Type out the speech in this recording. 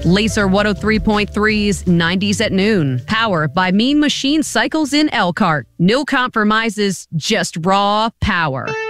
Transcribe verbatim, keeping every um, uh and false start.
Laser one oh three point three's nineties at Noon. Power by Mean Machine Cycles in Elkhart. No compromises, just raw power.